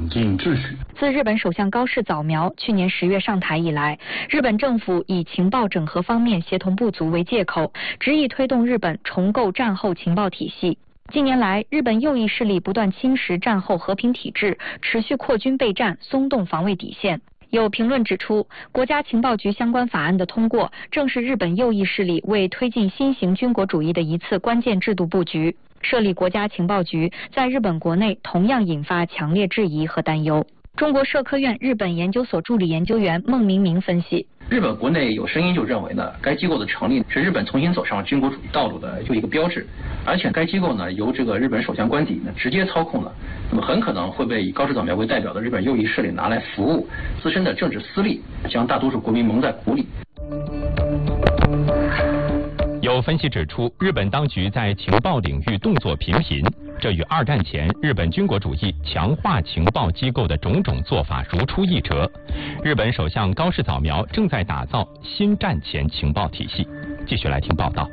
经营秩序。 自日本首相高市早苗去年10月上台以来，日本政府以情报整合方面协同不足为借口，执意推动日本重构战后情报体系。近年来，日本右翼势力不断侵蚀战后和平体制，持续扩军备战，松动防卫底线。有评论指出，国家情报局相关法案的通过，正是日本右翼势力为推进新型军国主义的一次关键制度布局。设立国家情报局在日本国内同样引发强烈质疑和担忧。中国社科院日本研究所助理研究员孟明明分析， 日本国内有声音就认为呢，该机构的成立是日本重新走上军国主义道路的一个标志，而且该机构呢由这个日本首相官邸呢直接操控了，那么很可能会被以高市早苗为代表的日本右翼势力拿来服务自身的政治私利，将大多数国民蒙在鼓里。 有分析指出，日本当局在情报领域动作频频，这与二战前日本军国主义强化情报机构的种种做法如出一辙。日本首相高市早苗正在打造新战前情报体系。继续来听报道。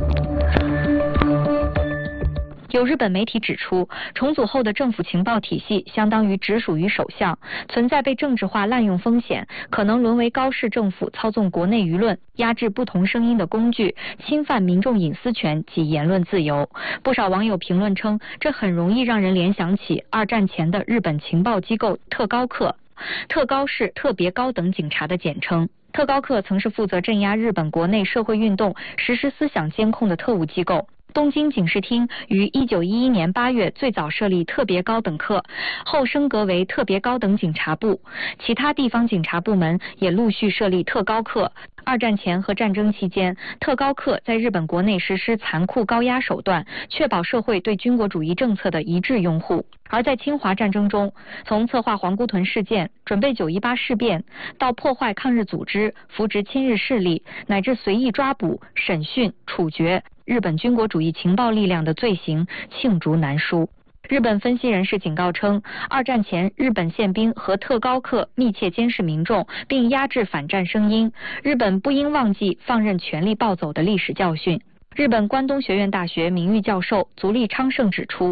有日本媒体指出，重组后的政府情报体系相当于直属于首相，存在被政治化滥用风险，可能沦为高市政府操纵国内舆论、压制不同声音的工具，侵犯民众隐私权及言论自由。不少网友评论称，这很容易让人联想起二战前的日本情报机构特高课。特高是特别高等警察的简称。特高课曾是负责镇压日本国内社会运动、实施思想监控的特务机构。东京警视厅于1911年8月最早设立特别高等课，后升格为特别高等警察部，其他地方警察部门也陆续设立特高课。二战前和战争期间，特高课在日本国内实施残酷高压手段，确保社会对军国主义政策的一致拥护。而在侵华战争中，从策划皇姑屯事件、准备9·18事变，到破坏抗日组织、扶植亲日势力，乃至随意抓捕、审讯、处决日本军国主义情报力量的罪行罄竹难书。日本分析人士警告称，二战前日本宪兵和特高课密切监视民众，并压制反战声音。日本不应忘记放任权力暴走的历史教训。日本关东学院大学名誉教授足利昌盛指出，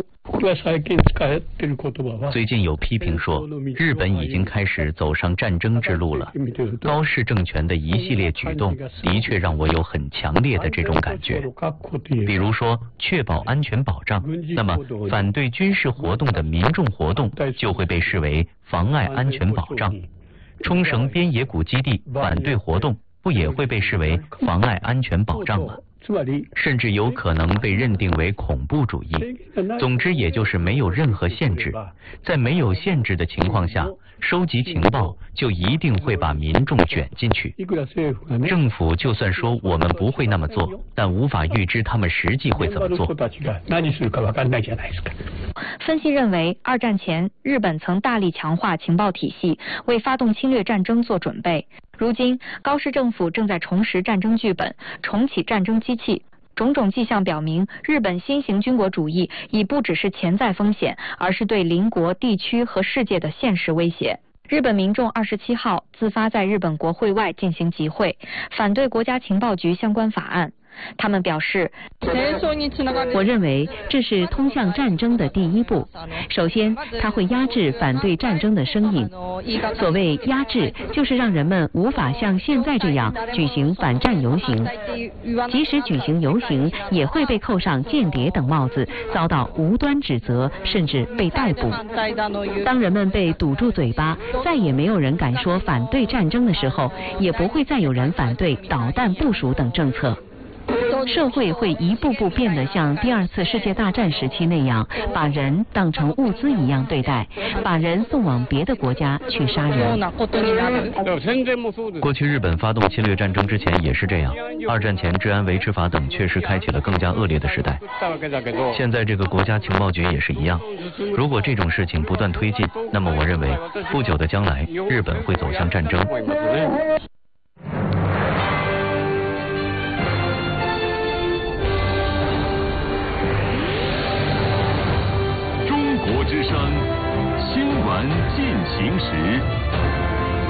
最近有批评说，日本已经开始走上战争之路了。高市政权的一系列举动的确让我有很强烈的这种感觉。比如说，确保安全保障，那么反对军事活动的民众活动就会被视为妨碍安全保障。冲绳边野古基地反对活动不也会被视为妨碍安全保障吗？甚至有可能被认定为恐怖主义。总之，也就是没有任何限制。在没有限制的情况下，收集情报就一定会把民众卷进去。政府就算说我们不会那么做，但无法预知他们实际会怎么做。 分析认为，二战前日本曾大力强化情报体系，为发动侵略战争做准备。如今，高市政府正在重拾战争剧本，重启战争机器。种种迹象表明，日本新型军国主义已不只是潜在风险，而是对邻国、地区和世界的现实威胁。日本民众27号自发在日本国会外进行集会，反对国家情报局相关法案。他们表示， 我认为这是通向战争的第一步。首先，它会压制反对战争的声音。所谓压制，就是让人们无法像现在这样举行反战游行。即使举行游行，也会被扣上间谍等帽子，遭到无端指责，甚至被逮捕。当人们被堵住嘴巴，再也没有人敢说反对战争的时候，也不会再有人反对导弹部署等政策。社会会一步步变得像第二次世界大战时期那样，把人当成物资一样对待，把人送往别的国家去杀人。 过去日本发动侵略战争之前也是这样，二战前治安维持法等确实开启了更加恶劣的时代。现在这个国家情报局也是一样，如果这种事情不断推进，那么我认为不久的将来日本会走向战争。